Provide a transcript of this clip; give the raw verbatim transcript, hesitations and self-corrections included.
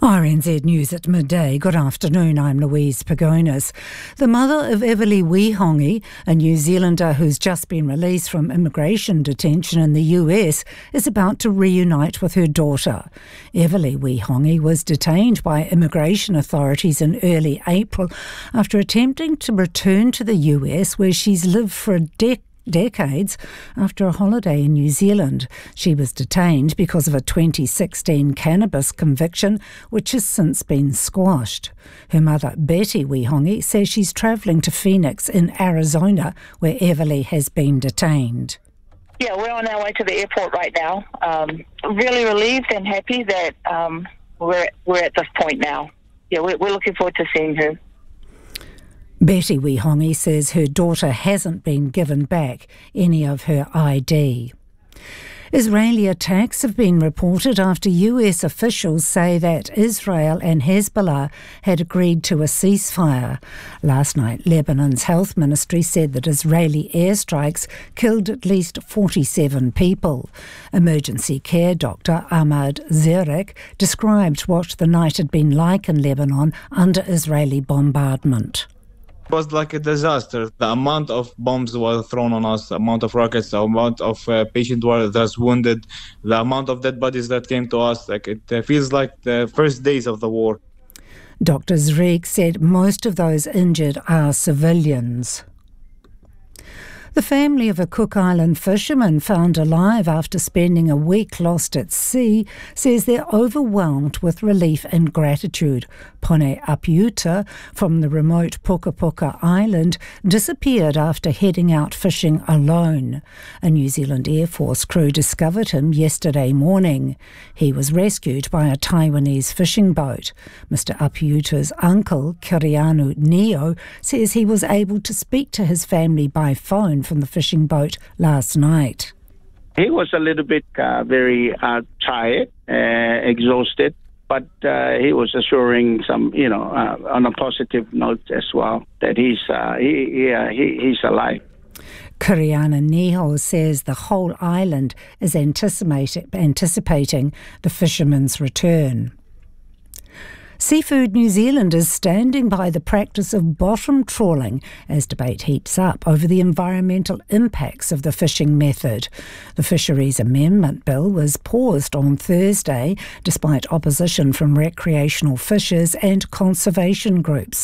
R N Z News at midday. Good afternoon, I'm Louise Pagonis. The mother of Everly Wihongi, a New Zealander who's just been released from immigration detention in the U S, is about to reunite with her daughter. Everly Wihongi was detained by immigration authorities in early April after attempting to return to the U S, where she's lived for a decade. decades after a holiday in New Zealand. She was detained because of a twenty sixteen cannabis conviction, which has since been squashed. Her mother, Betty Wihongi, says she's travelling to Phoenix in Arizona, where Everly has been detained. Yeah, we're on our way to the airport right now. Um, really relieved and happy that um, we're we're at this point now. Yeah, we're, we're looking forward to seeing her. Betty Wihongi says her daughter hasn't been given back any of her I D. Israeli attacks have been reported after U S officials say that Israel and Hezbollah had agreed to a ceasefire. Last night, Lebanon's health ministry said that Israeli airstrikes killed at least forty-seven people. Emergency care doctor Ahmad Zerek described what the night had been like in Lebanon under Israeli bombardment. It was like a disaster. The amount of bombs were thrown on us, the amount of rockets, the amount of uh, patients were that's wounded, the amount of dead bodies that came to us. Like it uh, feels like the first days of the war. Doctor Zreek said most of those injured are civilians. The family of a Cook Island fisherman found alive after spending a week lost at sea says they're overwhelmed with relief and gratitude. Pone Apiuta from the remote Puka Puka Island disappeared after heading out fishing alone. A New Zealand Air Force crew discovered him yesterday morning. He was rescued by a Taiwanese fishing boat. Mister Apiuta's uncle, Kirianu Neo, says he was able to speak to his family by phone from the fishing boat last night. He was a little bit uh, very uh, tired, uh, exhausted, but uh, he was assuring some, you know, uh, on a positive note as well, that he's uh, he, he, uh, he he's alive. Kiriana Neho says the whole island is anticipating the fisherman's return. Seafood New Zealand is standing by the practice of bottom trawling as debate heats up over the environmental impacts of the fishing method. The Fisheries Amendment Bill was paused on Thursday despite opposition from recreational fishers and conservation groups.